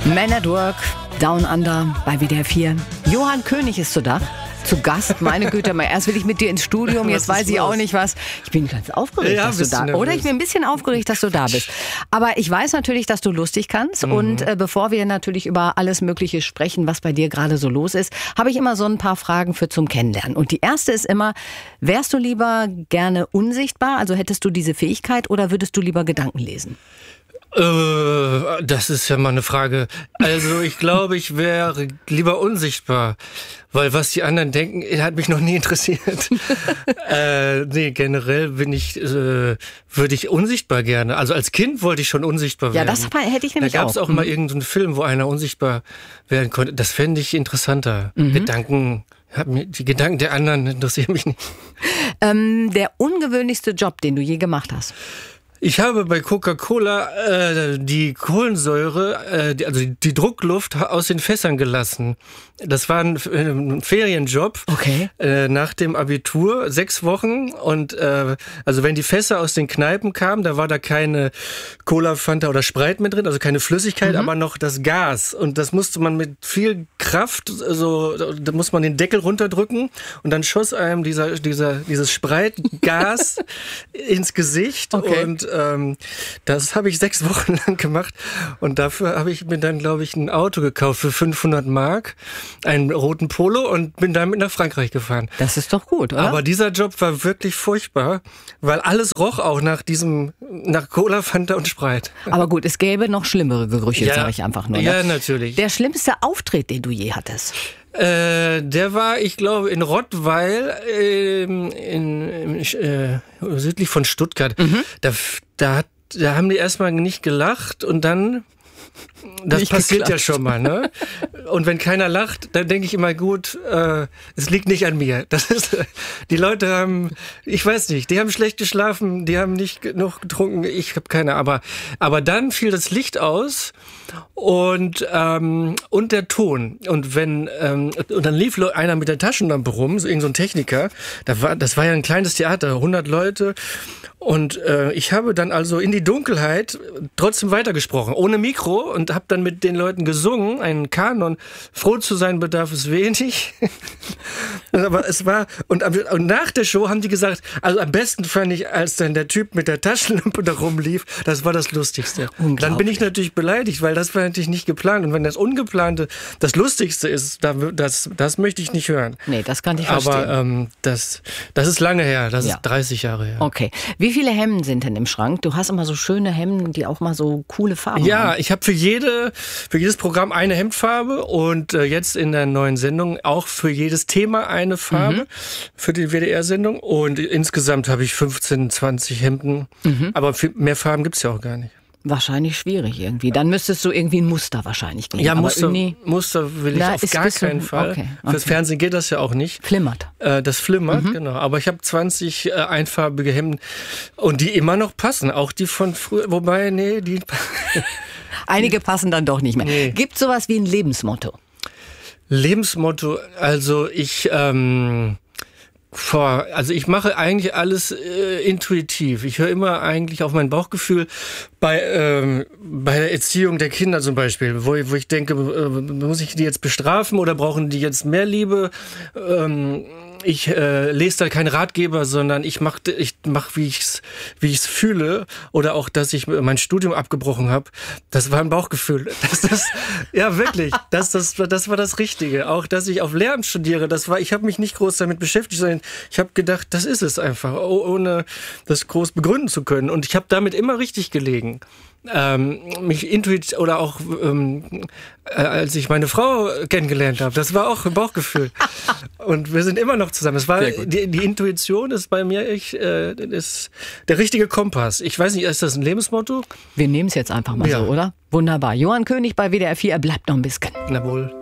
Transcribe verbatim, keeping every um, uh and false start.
Man at Work, Down Under bei W D R vier. Johann König ist zu Dach. Zu Gast, meine Güte, mal erst will ich mit dir ins Studium, jetzt weiß ich auch nicht was. Ich bin ganz aufgeregt, ja, dass du da bist. Oder ich bin ein bisschen aufgeregt, dass du da bist. Aber ich weiß natürlich, dass du lustig kannst. Mhm. Und äh, bevor wir natürlich über alles Mögliche sprechen, was bei dir gerade so los ist, habe ich immer so ein paar Fragen für zum Kennenlernen. Und die erste ist immer, wärst du lieber gerne unsichtbar, also hättest du diese Fähigkeit, oder würdest du lieber Gedanken lesen? Äh, das ist ja mal eine Frage. Also ich glaube, ich wäre lieber unsichtbar, weil was die anderen denken, hat mich noch nie interessiert. äh, nee, generell bin ich, äh, würde ich unsichtbar gerne. Also als Kind wollte ich schon unsichtbar werden. Ja, das hätte ich nämlich auch. Da gab es auch, auch mal irgendeinen Film, wo einer unsichtbar werden konnte. Das fände ich interessanter. Mhm. Gedanken... Die Gedanken der anderen interessieren mich nicht. Ähm, der ungewöhnlichste Job, den du je gemacht hast? Ich habe bei Coca-Cola äh, die Kohlensäure, äh, die, also die, die Druckluft aus den Fässern gelassen. Das war ein, ein Ferienjob. Okay. Äh, nach dem Abitur, sechs Wochen. Und äh, also wenn die Fässer aus den Kneipen kamen, da war da keine Cola, Fanta oder Sprite mehr drin, also keine Flüssigkeit, mhm. aber noch das Gas. Und das musste man mit viel Kraft, so, da muss man den Deckel runterdrücken und dann schoss einem dieser, dieser, dieses Sprite-Gas ins Gesicht. Okay. Und ähm, das habe ich sechs Wochen lang gemacht. Und dafür habe ich mir dann, glaube ich, ein Auto gekauft für fünfhundert Mark, einen roten Polo, und bin damit nach Frankreich gefahren. Das ist doch gut, oder? Aber dieser Job war wirklich furchtbar, weil alles roch auch nach diesem, nach Cola, Fanta und Sprite. Aber gut, es gäbe noch schlimmere Gerüche, ja, sage ich einfach nur. Ne? Ja, natürlich. Der schlimmste Auftritt, den du je hattest? Äh, der war, ich glaube, in Rottweil, äh, in, in, äh, südlich von Stuttgart. Mhm. Da, da, hat, da haben die erstmal nicht gelacht und dann... Das nicht passiert geklappt. Ja schon mal, ne? Und wenn keiner lacht, dann denke ich immer, gut, äh, es liegt nicht an mir. Das ist, die Leute haben, ich weiß nicht, die haben schlecht geschlafen, die haben nicht genug getrunken, ich habe keine, aber, aber dann fiel das Licht aus und, ähm, und der Ton. Und wenn, ähm, und dann lief einer mit der Taschenlampe rum, so irgend so ein Techniker, das war, das war ja ein kleines Theater, hundert Leute. Und äh, ich habe dann also in die Dunkelheit trotzdem weitergesprochen, ohne Mikro, und habe dann mit den Leuten gesungen, einen Kanon. Froh zu sein bedarf es wenig. Aber es war, und, und nach der Show haben die gesagt, also am besten fand ich, als dann der Typ mit der Taschenlampe da rumlief, das war das Lustigste. Dann bin ich natürlich beleidigt, weil das war natürlich nicht geplant. Und wenn das Ungeplante das Lustigste ist, das, das möchte ich nicht hören. Nee, das kann ich verstehen. Aber ähm, das, das ist lange her, das ja. ist dreißig Jahre her. Okay. Wie viele Hemden sind denn im Schrank? Du hast immer so schöne Hemden, die auch mal so coole Farben ja, haben. Ja, ich habe für jede, für jedes Programm eine Hemdfarbe und äh, jetzt in der neuen Sendung auch für jedes Thema eine Farbe, mhm. für die W D R-Sendung. Und insgesamt habe ich fünfzehn, zwanzig Hemden. Mhm. Aber für mehr Farben gibt's ja auch gar nicht. Wahrscheinlich schwierig irgendwie. Dann müsstest du irgendwie ein Muster wahrscheinlich geben. Ja, Muster, Muster will ich Na, auf gar keinen du, Fall. Okay, okay. Fürs Fernsehen geht das ja auch nicht. Flimmert. Äh, das flimmert, mhm. genau. Aber ich habe zwanzig äh, einfarbige Hemden und die immer noch passen. Auch die von früher, wobei, nee, die... Einige passen dann doch nicht mehr. Nee. Gibt es sowas wie ein Lebensmotto? Lebensmotto, also ich... Ähm, Vor, also ich mache eigentlich alles äh, intuitiv. Ich höre immer eigentlich auf mein Bauchgefühl bei ähm, bei der Erziehung der Kinder zum Beispiel, wo, wo ich denke, äh, muss ich die jetzt bestrafen oder brauchen die jetzt mehr Liebe? Ähm, ich äh, lese da keinen Ratgeber, sondern ich mache, ich mach, wie ich's, wie ich's fühle, oder auch, dass ich mein Studium abgebrochen habe. Das war ein Bauchgefühl. Das, das, ja, wirklich. Das, das, das war das Richtige. Auch, dass ich auf Lehramt studiere. Das war, ich habe mich nicht groß damit beschäftigt, sondern ich habe gedacht, das ist es einfach, ohne das groß begründen zu können. Und ich habe damit immer richtig gelegen. Ähm, mich intuitiv, oder auch ähm, äh, als ich meine Frau kennengelernt habe, das war auch ein Bauchgefühl. Und wir sind immer noch zusammen. Es war die, die Intuition ist bei mir ich, äh, ist der richtige Kompass. Ich weiß nicht, ist das ein Lebensmotto? Wir nehmen es jetzt einfach mal ja. so, oder? Wunderbar. Johann König bei W D R vier, er bleibt noch ein bisschen. Na wohl.